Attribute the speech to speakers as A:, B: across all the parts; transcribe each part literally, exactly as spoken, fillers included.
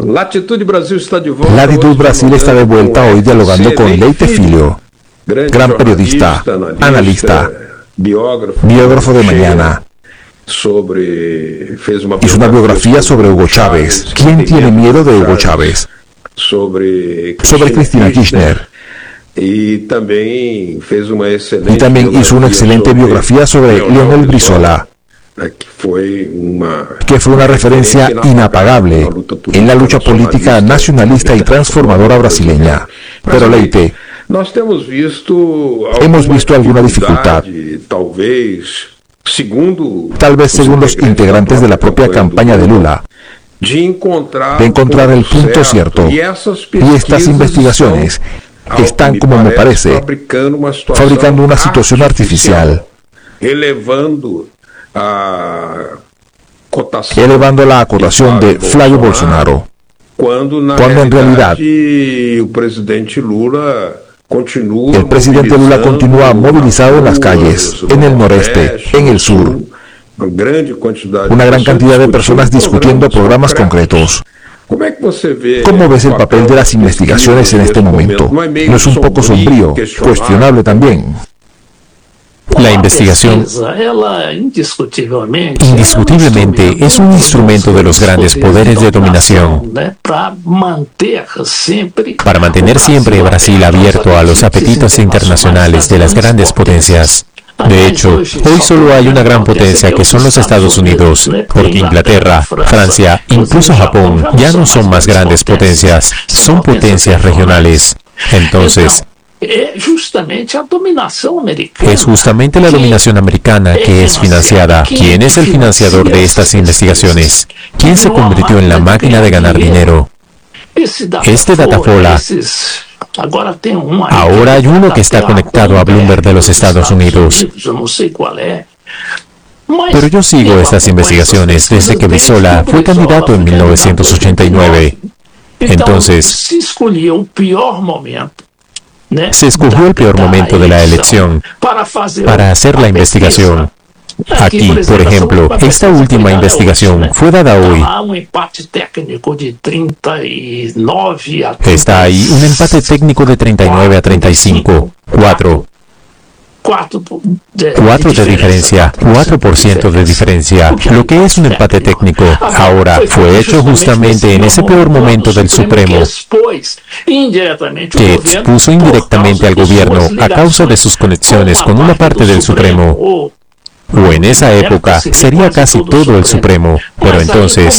A: Latitud Brasil está de vuelta.
B: Latitud Brasil está de vuelta hoy dialogando con Leite Filho, gran periodista, analista, biógrafo de mañana. Hizo una biografía sobre Hugo Chávez. ¿Quién tiene miedo de Hugo Chávez? Sobre Cristina Kirchner.
A: Y también
B: hizo una excelente biografía sobre Leonel Brizola, que fue una referencia inapagable en la lucha política nacionalista y transformadora brasileña. Pero Leite, hemos visto alguna dificultad, tal vez según los integrantes de la propia campaña de Lula, de encontrar el punto cierto. Y estas investigaciones están, como me parece, fabricando una situación artificial, elevando la acotación de Flavio Bolsonaro, cuando en realidad el presidente Lula continúa movilizado en las calles, en el noreste, en el sur, una gran cantidad de personas discutiendo programas concretos. ¿Cómo ves el papel de las investigaciones en este momento? ¿No es un poco sombrío, cuestionable también?
C: La investigación, indiscutiblemente, es un instrumento de los grandes poderes de dominación para mantener siempre Brasil abierto a los apetitos internacionales de las grandes potencias. De hecho, hoy solo hay una gran potencia, que son los Estados Unidos, porque Inglaterra, Francia, incluso Japón, ya no son más grandes potencias, son potencias regionales. Entonces, es justamente la dominación americana que es financiada. ¿Quién es el financiador de estas investigaciones? ¿Quién se convirtió en la máquina de ganar dinero? Este Datafolha. Ahora hay uno que está conectado a Bloomberg de los Estados Unidos. Pero yo sigo estas investigaciones desde que Brizola fue candidato en mil novecientos ochenta y nueve. Entonces, se escogió el peor momento de la elección para hacer la investigación. Aquí, por ejemplo, esta última investigación fue dada hoy. Está ahí un empate técnico de treinta y nueve a treinta y cinco. Cuatro. Cuatro de diferencia, cuatro por ciento de diferencia, lo que es un empate técnico. Ahora, fue hecho justamente en ese peor momento del Supremo, que expuso indirectamente al gobierno a causa de sus conexiones con una parte del Supremo. O en esa época sería casi todo el Supremo, pero entonces,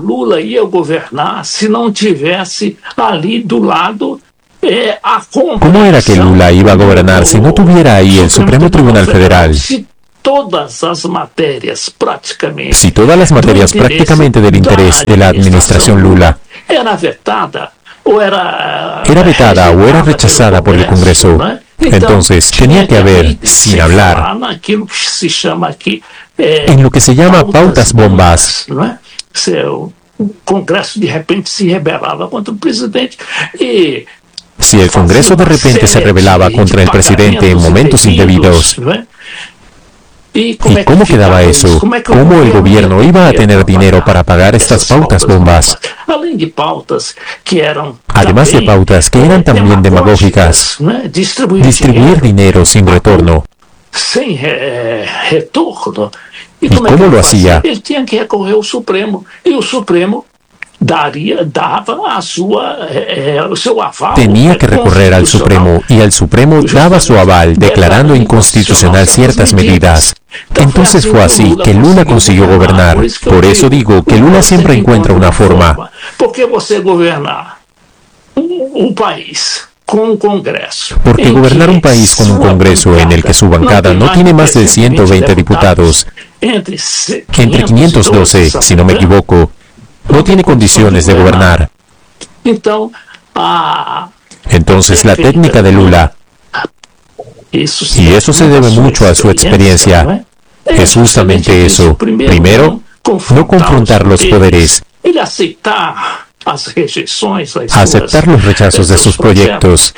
C: ¿cómo era que Lula iba a gobernar si no tuviera ahí el Supremo Tribunal Federal? Si todas las materias prácticamente del interés de la administración Lula era vetada o era rechazada por el Congreso, entonces tenía que haber, sin hablar, en lo que se llama pautas bombas. Si el Congreso de repente se rebelaba contra el presidente en momentos indebidos, ¿y cómo quedaba eso? ¿Cómo el gobierno iba a tener dinero para pagar estas pautas bombas? Además de pautas que eran también demagógicas, distribuir dinero sin retorno. ¿Y cómo lo hacía? Él tenía que recurrir al Supremo, y el Supremo tenía que recorrer al Supremo, y el Supremo daba su aval, declarando inconstitucional ciertas medidas. Entonces fue así que Lula consiguió gobernar. Por eso digo que Lula siempre encuentra una forma. Porque gobernar un país con un Congreso. Porque gobernar un país con un Congreso en el que su bancada no tiene más de ciento veinte diputados, entre quinientos doce, si no me equivoco, no tiene condiciones de gobernar. Entonces la técnica de Lula, y eso se debe mucho a su experiencia, es justamente eso. Primero, no confrontar los poderes, aceptar los rechazos de sus proyectos.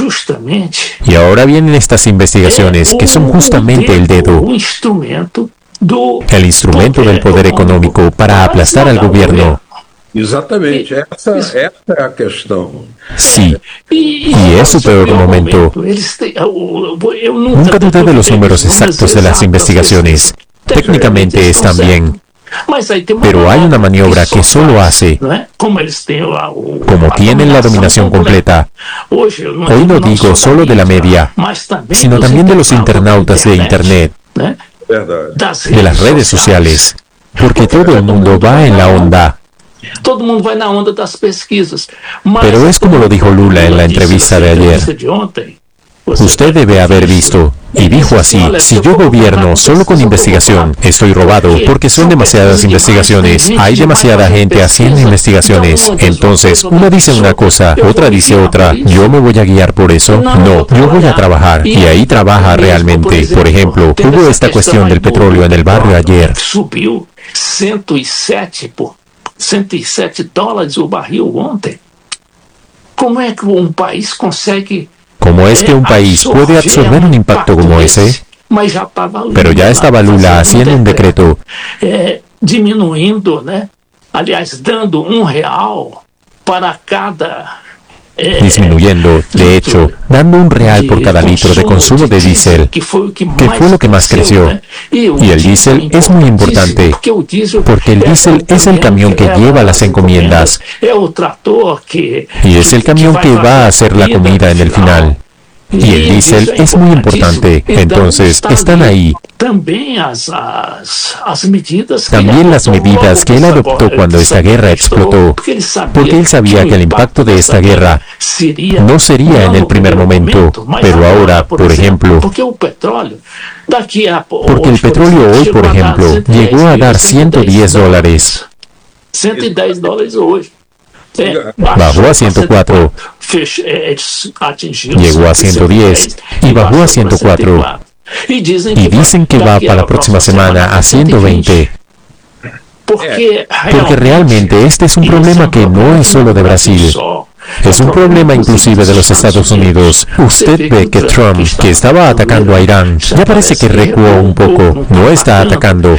C: Y ahora vienen estas investigaciones que son justamente el dedo el instrumento del poder económico para aplastar al gobierno.
A: Exatamente, essa, essa é a questão.
C: Sí, y es su peor momento. Nunca dudé de los números exactos de las investigaciones. Técnicamente están bien. Pero hay una maniobra que solo hace, como tienen la dominación completa. Hoy no digo solo de la media, sino también de los internautas de Internet, de las redes sociales, porque todo el mundo va en la onda.
D: Todo mundo vai na onda das pesquisas.
C: Pero es como lo dijo Lula en la entrevista de ayer. Usted debe haber visto, y dijo así: si yo gobierno solo con investigación, estoy robado, porque son demasiadas investigaciones, hay demasiada gente haciendo investigaciones. Entonces, una dice una cosa, otra dice otra, ¿yo me voy a guiar por eso? No, yo voy a trabajar, y ahí trabaja realmente. Por ejemplo, hubo esta cuestión del petróleo en el barrio ayer.
D: Subiu ciento siete por ciento siete dólares o barril ontem. Como é que um país consegue...
C: ¿Cómo es que un país puede absorber un impacto como ese? Pero ya estaba Lula haciendo un decreto.
D: Eh, diminuindo, né? Aliás, dando un real para cada...
C: disminuyendo, de hecho, dando un real por cada litro de consumo de diésel, que fue lo que más creció. Y el diésel es muy importante, porque el diésel es el camión que lleva las encomiendas, y es el camión que va a hacer la comida en el final. Y el diésel es muy importante, entonces están ahí.
D: También
C: las medidas que él adoptó cuando esta guerra explotó, porque él sabía que el impacto de esta guerra no sería en el primer momento, pero ahora, por ejemplo, porque el petróleo hoy, por ejemplo, llegó a dar ciento diez dólares. Bajó a ciento cuatro, llegó a ciento diez y bajó a ciento cuatro. Y dicen que va para la próxima semana a ciento veinte. Porque realmente este es un problema que no es solo de Brasil. Es un problema inclusive de los Estados Unidos. Usted ve que Trump, que estaba atacando a Irán, ya parece que recuó un poco. No está atacando.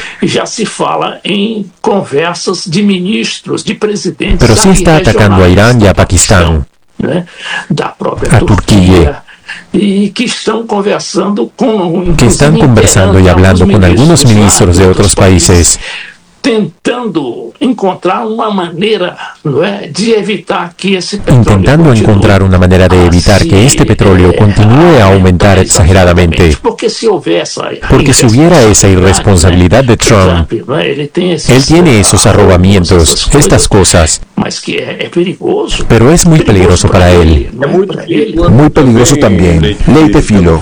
C: Pero sí está atacando a Irán y a Pakistán, a Turquía, que están conversando y hablando con algunos ministros de otros países,
D: tentando encontrar una manera, ¿no es?, de evitar que ese petróleo
C: intentando encontrar una manera de evitar que este petróleo continúe a aumentar exageradamente.
D: Porque si
C: hubiera esa irresponsabilidad de Trump, él tiene esos arrobamientos, estas cosas, pero es muy peligroso para él.
B: Muy peligroso también. Leite Filo.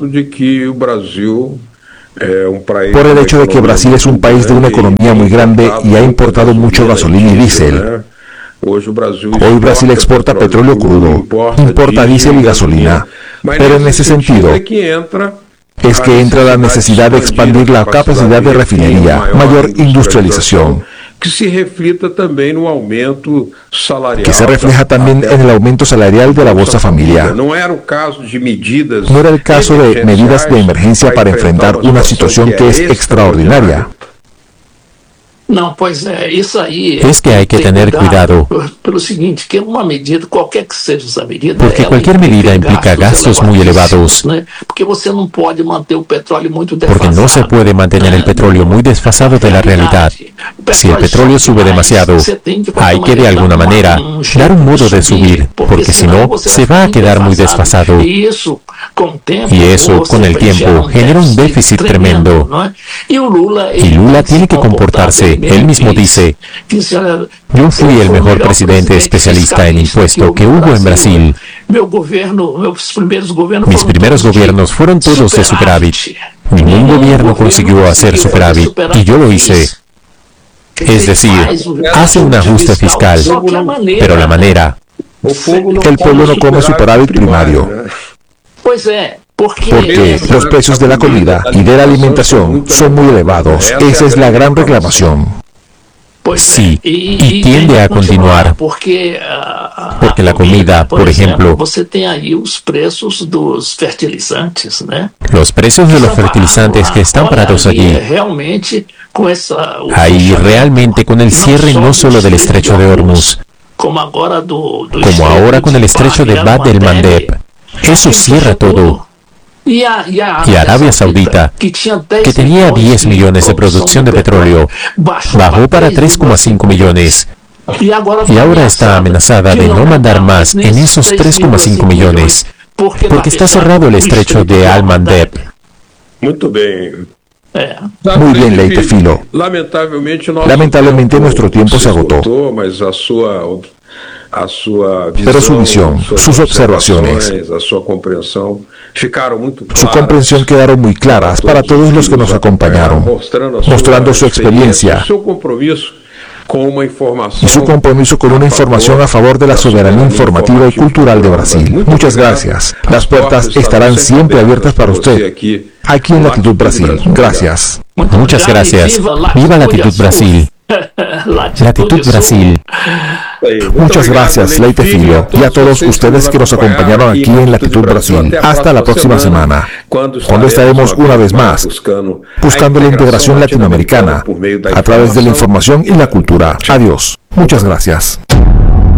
B: Por el hecho de que Brasil es un país de una economía muy grande y ha importado mucho gasolina y diésel. Hoy Brasil exporta petróleo crudo, importa diésel y gasolina, pero en ese sentido es que entra la necesidad de expandir la capacidad de refinería, mayor industrialización,
A: que se reflita también no aumento salarial.
B: Que se refleja también en el aumento salarial de la Bolsa Familia.
A: No era el caso de medidas.
B: No era el caso de medidas de emergencia para enfrentar una situación que es extraordinaria.
D: No, pues eh, eso ahí
C: es que hay que tener cuidado.
D: Por lo siguiente, que una medida, cualquier que sea esa medida,
C: porque cualquier medida implica gastos muy elevados.
D: Porque você não pode manter o petróleo muito desfasado.
C: Porque no se puede mantener el petróleo muy desfasado de la realidad. Si el petróleo sube demasiado, hay que de alguna manera dar un modo de subir, porque si no, se va a quedar muy desfasado. Y eso, con el tiempo, genera un déficit tremendo. Y Lula tiene que comportarse. Él mismo dice: yo fui el mejor presidente especialista en impuesto que hubo en Brasil. Mis primeros gobiernos fueron todos de superávit. Ningún gobierno consiguió hacer superávit, y yo lo hice. Es decir, hace un ajuste fiscal, pero la manera...
B: El pueblo no come superávit primario. Porque los precios de la comida y de la alimentación son muy elevados. Esa es la gran reclamación.
C: Sí, y tiende a continuar. Porque la comida, por ejemplo, los precios de los fertilizantes que están parados allí, ahí realmente con el cierre no solo del estrecho de Hormuz, como ahora con el estrecho de Bab el-Mandeb, eso cierra todo. Y Arabia Saudita, que tenía diez millones de producción de petróleo, bajó para tres coma cinco millones. Y ahora está amenazada de no mandar más en esos tres coma cinco millones, porque está cerrado el estrecho de Al-Mandeb.
B: Muy bien, Leitefilo. Lamentablemente nuestro tiempo se agotó. Pero su visión, sus observaciones, su comprensión quedaron muy claras para todos los que nos acompañaron, mostrando su experiencia y su compromiso con una información a favor de la soberanía informativa y cultural de Brasil. Muchas gracias. Las puertas estarán siempre abiertas para usted, aquí en Latitud Brasil. Gracias.
C: Muchas gracias. Viva Latitud Brasil. Latitud Brasil.
B: Muchas gracias, Leitefilo, y a todos ustedes que nos acompañaron aquí en Latitud Brasil. Hasta la próxima semana, cuando estaremos una vez más buscando la integración latinoamericana a través de la información y la cultura. Adiós. Muchas gracias.